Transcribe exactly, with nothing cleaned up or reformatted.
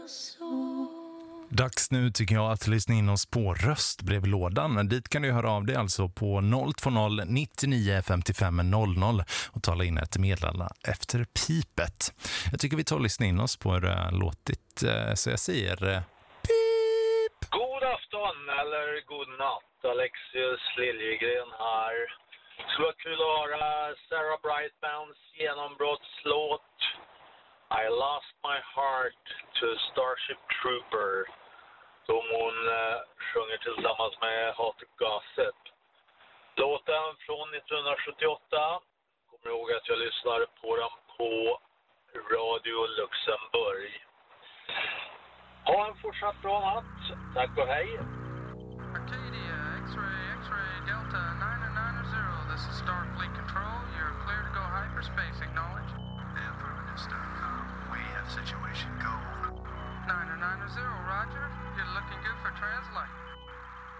Dags nu tycker jag att lyssna in oss på röstbrevlådan. Dit kan du höra av dig alltså på noll två noll nittionio femtiofem noll noll och tala in ett meddelande efter pipet. Jag tycker vi tar och lyssna in oss på hur det har låtit, så jag säger pip! God afton eller god natt, Alexius Liljegren här. Det skulle vara kul att höra Sarah Brightmans genombrottslåt I Lost My Heart to Starship Trooper, som hon eh, sjunger tillsammans med Hot Gossip. Låten från nittonhundrasjuttioåtta. Kommer ihåg att jag lyssnade på den på Radio Luxemburg. Ha en fortsatt bra natt. Tack och hej. Arcadia, X-ray, X-ray, Delta nine nine zero. This is Starfleet Control. You're clear to go hyperspace. Acknowledge. Affirmative dot com. We have situation. Go. nine nine zero, Roger.